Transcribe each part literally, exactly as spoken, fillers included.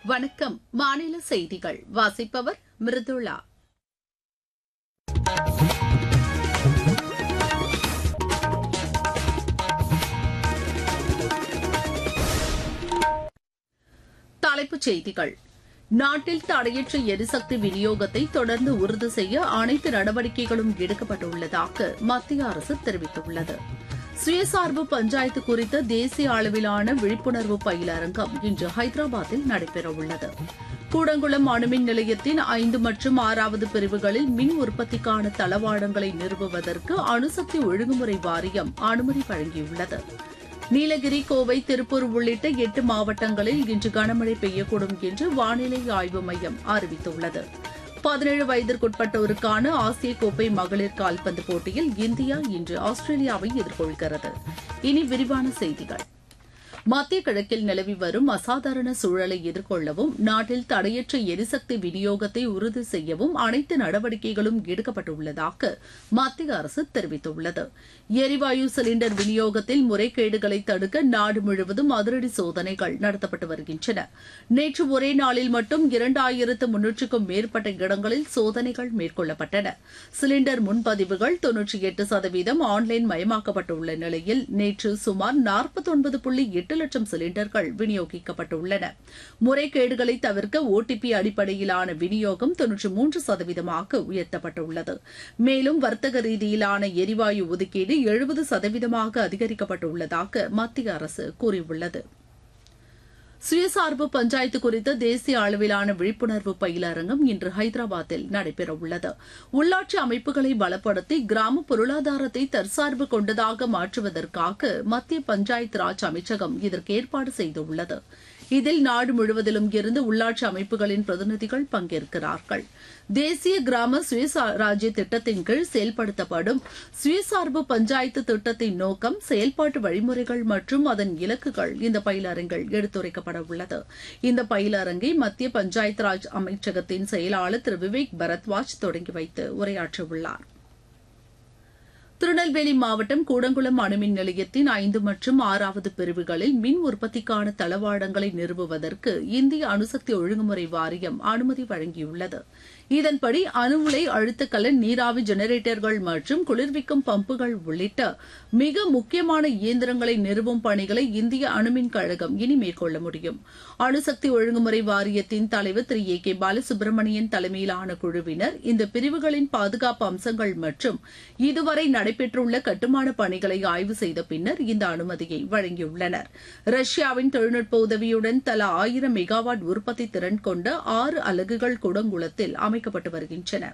வணக்கம். மாநில செய்திகள் வாசிப்பவர் மிருதுளா. தலைப்புச் செய்திகள். நாட்டில் தடையற்ற எரிசக்தி விநியோகத்தை தொடர்ந்து உறுதி செய்ய அனைத்து நடவடிக்கைகளும் எடுக்கப்பட்டுள்ளதாக மத்திய அரசு தெரிவித்துள்ளது. சுயசார்பு பஞ்சாயத்து குறித்த தேசிய அளவிலான விழிப்புணர்வு பயிலரங்கம் இன்று ஹைதராபாத்தில் நடைபெறவுள்ளது. கூடங்குளம் அணுமின் நிலையத்தின் ஐந்து மற்றும் ஆறாவது பிரிவுகளில் மின் உற்பத்திக்கான தளவாடங்களை நிறுவுவதற்கு அணுசக்தி ஒழுங்குமுறை வாரியம் அனுமதி வழங்கியுள்ளது. நீலகிரி, கோவை, திருப்பூர் உள்ளிட்ட எட்டு மாவட்டங்களில் இன்று கனமழை பெய்யக்கூடும் என்று வானிலை ஆய்வு மையம் அறிவித்துள்ளது. பதினேழு வயதிற்குட்பட்டோருக்கான ஆசிய கோப்பை மகளிர் கால்பந்து போட்டியில் இந்தியா இன்று ஆஸ்திரேலியாவை எதிர்கொள்கிறது. இனி விரிவான செய்திகள். மத்திய கிழக்கில் நிலவி வரும் அசாதாரண சூழலை எதிர்கொள்ளவும் நாட்டில் தடையற்ற எரிசக்தி விநியோகத்தை உறுதி செய்யவும் அனைத்து நடவடிக்கைகளும் எடுக்கப்பட்டுள்ளதாக மத்திய அரசு தெரிவித்துள்ளது. எரிவாயு சிலிண்டர் விநியோகத்தில் முறைகேடுகளை தடுக்க நாடு முழுவதும் அதிரடி சோதனைகள் நடத்தப்பட்டு வருகின்றன. நேற்று ஒரே நாளில் மட்டும் இரண்டாயிரத்து முன்னூற்றுக்கும் மேற்பட்ட இடங்களில் சோதனைகள் மேற்கொள்ளப்பட்டன. சிலிண்டர் முன்பதிவுகள் தொன்னூற்றி எட்டு சதவீதம் ஆன்லைன் மயமாக்கப்பட்டுள்ள நிலையில் நேற்று சுமார் நாற்பத்தி ஒன்பது புள்ளி எட்டு லட்சம் சிலிண்டர்கள் விநியோகிக்கப்பட்டுள்ளன. முறைகேடுகளை தவிர்க்க ஓடிபி அடிப்படையிலான விநியோகம் தொன்னூற்றி மூன்று சதவீதமாக உயர்த்தப்பட்டுள்ளது. மேலும் வர்த்தக ரீதியிலான எரிவாயு ஒதுக்கீடு எழுபது சதவீதமாக அதிகரிக்கப்பட்டுள்ளதாக மத்திய அரசு கூறியுள்ளது. சுயசார்பு பஞ்சாயத்து குறித்த தேசிய அளவிலான விழிப்புணர்வு பயிலரங்கம் இன்று ஹைதராபாத்தில் நடைபெறவுள்ளது. உள்ளாட்சி அமைப்புகளை பலப்படுத்தி கிராம பொருளாதாரத்தை தற்சார்பு கொண்டதாக மாற்றுவதற்காக மத்திய பஞ்சாயத்து ராஜ் அமைச்சகம் இதற்கு ஏற்பாடு செய்துள்ளது. இதில் நாடு முழுவதிலும் இருந்து உள்ளாட்சி அமைப்புகளின் பிரதிநிதிகள் பங்கேற்கிறார்கள். தேசிய கிராம சுயராஜ்ய திட்டத்தின் கீழ் செயல்படுத்தப்படும் சுயசார்பு பஞ்சாயத்து திட்டத்தின் நோக்கம், செயல்பாட்டு வழிமுறைகள் மற்றும் அதன் இலக்குகள் இந்த பயிலரங்கில் எடுத்துரைக்கப்பட உள்ளது. இந்த பயிலரங்கை மத்திய பஞ்சாயத்து ராஜ் அமைச்சகத்தின் செயலாளர் திரு விவேக் பரத்வாஜ் தொடங்கி வைத்து உரையாற்றவுள்ளார். திருநெல்வேலி மாவட்டம் கூடங்குளம் அணுமின் நிலையத்தின் ஐந்து மற்றும் ஆறாவது பிரிவுகளில் மின் உற்பத்திக்கான தளவாடங்களை நிறுவுவதற்கு இந்திய அணுசக்தி ஒழுங்குமுறை வாரியம் அனுமதி வழங்கியுள்ளது. இதன்படி அணு உலை அழுத்தக்கல நீராவி ஜெனரேட்டர்கள் மற்றும் குளிர்விக்கும் பம்புகள் உள்ளிட்ட மிக முக்கியமான இயந்திரங்களை நிறுவும் பணிகளை இந்திய அணுமின் கழகம் இனி மேற்கொள்ள முடியும். அணுசக்தி ஒழுங்குமுறை வாரியத்தின் தலைவர் திரு ஏ கே பாலசுப்ரமணியன் தலைமையிலான குழுவினர் இந்த பிரிவுகளின் பாதுகாப்பு அம்சங்கள் மற்றும் இதுவரை நடைபெற்றுள்ள கட்டுமான பணிகளை ஆய்வு செய்த பின்னர் இந்த அனுமதியை வழங்கியுள்ளனர். ரஷ்யாவின் தொழில்நுட்ப உதவியுடன் தலா ஆயிரம் மெகாவாட் உற்பத்தி திறன் கொண்ட ஆறு அலகுகள் கூடங்குளத்தில் அமைக்கப்பட்டு வருகின்றன.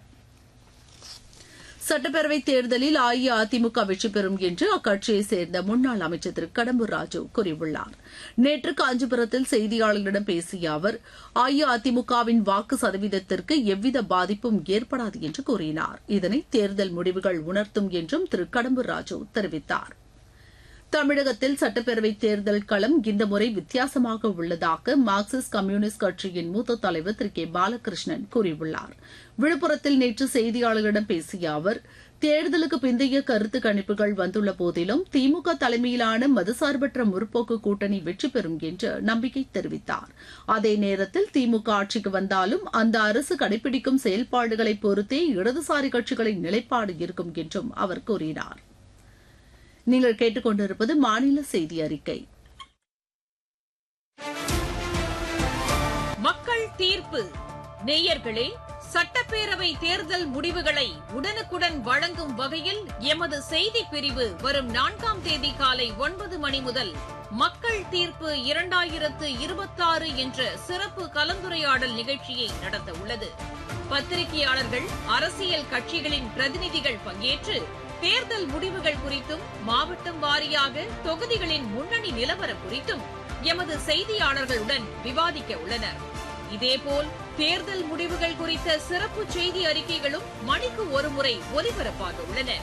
சட்டப்பேரவைத் தேர்தலில் அஇஅதிமுக வெற்றி பெறும் என்று அக்கட்சியைச் சேர்ந்த முன்னாள் அமைச்சர் திரு கடம்பூர் ராஜு கூறியுள்ளார். நேற்று காஞ்சிபுரத்தில் செய்தியாளர்களிடம் பேசிய அவர், அஇஅதிமுகவின் வாக்கு சதவீதத்திற்கு எவ்வித பாதிப்பும் ஏற்படாது என்று கூறினார். இதனை தேர்தல் முடிவுகள் உணர்த்தும் என்றும் திரு கடம்பூர் ராஜு தெரிவித்தார். தமிழகத்தில் சட்டப்பேரவைத் தேர்தல் களம் இந்த முறை வித்தியாசமாக உள்ளதாக மார்க்சிஸ்ட் கம்யூனிஸ்ட் கட்சியின் மூத்த தலைவர் திரு கே பாலகிருஷ்ணன் கூறியுள்ளார். விழுப்புரத்தில் நேற்று செய்தியாளர்களிடம் பேசிய அவர், தேர்தலுக்கு பிந்தைய கருத்து கணிப்புகள் வந்துள்ள போதிலும் திமுக தலைமையிலான மதசார்பற்ற முற்போக்கு கூட்டணி வெற்றி பெறும் என்று நம்பிக்கை தெரிவித்தார். அதே நேரத்தில் திமுக ஆட்சிக்கு வந்தாலும் அந்த அரசு கடைபிடிக்கும் செயல்பாடுகளை பொறுத்தே இடதுசாரி கட்சிகளின் நிலைப்பாடு இருக்கும் என்றும் அவர் கூறினார். நீங்கள் கேட்டுக்கொண்டிருப்பது மாநில செய்தி அறிக்கை. மக்கள் தீர்ப்பு. நேயர்களே, சட்டப்பேரவை தேர்தல் முடிவுகளை உடனுக்குடன் வழங்கும் வகையில் எமது செய்திப் பிரிவு வரும் நான்காம் தேதி காலை ஒன்பது மணி முதல் மக்கள் தீர்ப்பு இரண்டாயிரத்து இருபத்தாறு என்ற சிறப்பு கலந்துரையாடல் நிகழ்ச்சியை நடத்த உள்ளது. பத்திரிகையாளர்கள், அரசியல் கட்சிகளின் பிரதிநிதிகள் பங்கேற்று தேர்தல் முடிவுகள் குறித்தும் மாவட்டம் வாரியாக தொகுதிகளின் முன்னணி நிலவரம் குறித்தும் எமது செய்தியாளர்களுடன் விவாதிக்க உள்ளனர். இதேபோல் தேர்தல் முடிவுகள் குறித்த சிறப்பு செய்தி அறிக்கைகளும் மணிக்கு ஒருமுறை ஒலிபரப்பாக உள்ளன.